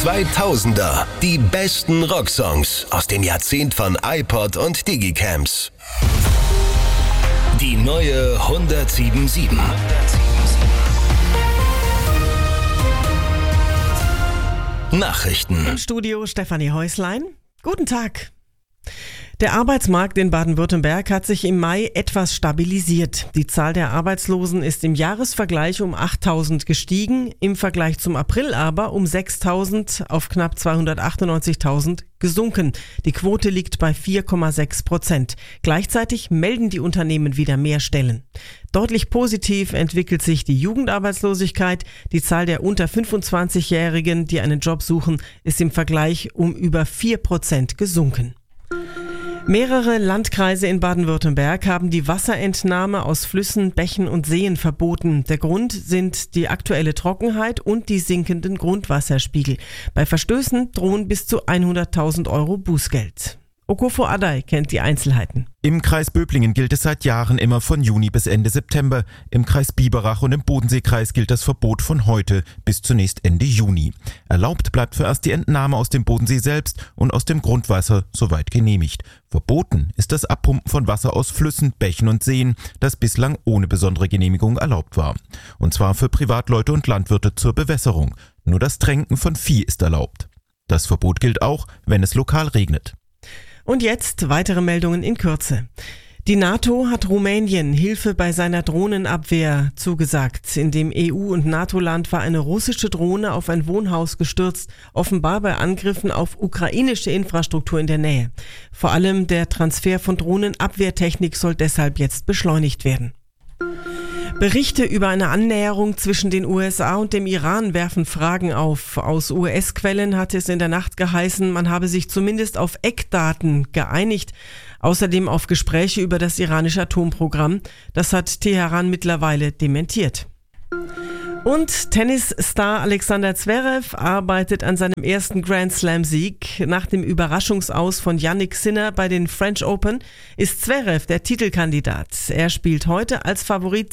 2000er. Die besten Rocksongs aus dem Jahrzehnt von iPod und Digicams. Die neue 107.7. Nachrichten. Im Studio Stefanie Häuslein. Guten Tag. Der Arbeitsmarkt in Baden-Württemberg hat sich im Mai etwas stabilisiert. Die Zahl der Arbeitslosen ist im Jahresvergleich um 8.000 gestiegen, im Vergleich zum April aber um 6.000 auf knapp 298.000 gesunken. Die Quote liegt bei 4,6%. Gleichzeitig melden die Unternehmen wieder mehr Stellen. Deutlich positiv entwickelt sich die Jugendarbeitslosigkeit. Die Zahl der unter 25-Jährigen, die einen Job suchen, ist im Vergleich um über 4% gesunken. Mehrere Landkreise in Baden-Württemberg haben die Wasserentnahme aus Flüssen, Bächen und Seen verboten. Der Grund sind die aktuelle Trockenheit und die sinkenden Grundwasserspiegel. Bei Verstößen drohen bis zu 100.000 Euro Bußgeld. Okofo Adai kennt die Einzelheiten. Im Kreis Böblingen gilt es seit Jahren immer von Juni bis Ende September. Im Kreis Biberach und im Bodenseekreis gilt das Verbot von heute bis zunächst Ende Juni. Erlaubt bleibt vorerst die Entnahme aus dem Bodensee selbst und aus dem Grundwasser, soweit genehmigt. Verboten ist das Abpumpen von Wasser aus Flüssen, Bächen und Seen, das bislang ohne besondere Genehmigung erlaubt war. Und zwar für Privatleute und Landwirte zur Bewässerung. Nur das Tränken von Vieh ist erlaubt. Das Verbot gilt auch, wenn es lokal regnet. Und jetzt weitere Meldungen in Kürze. Die NATO hat Rumänien Hilfe bei seiner Drohnenabwehr zugesagt. In dem EU- und NATO-Land war eine russische Drohne auf ein Wohnhaus gestürzt, offenbar bei Angriffen auf ukrainische Infrastruktur in der Nähe. Vor allem der Transfer von Drohnenabwehrtechnik soll deshalb jetzt beschleunigt werden. Berichte über eine Annäherung zwischen den USA und dem Iran werfen Fragen auf. Aus US-Quellen hat es in der Nacht geheißen, man habe sich zumindest auf Eckdaten geeinigt, außerdem auf Gespräche über das iranische Atomprogramm. Das hat Teheran mittlerweile dementiert. Und Tennisstar Alexander Zverev arbeitet an seinem ersten Grand-Slam-Sieg. Nach dem Überraschungsaus von Jannik Sinner bei den French Open ist Zverev der Titelkandidat. Er spielt heute als Favorit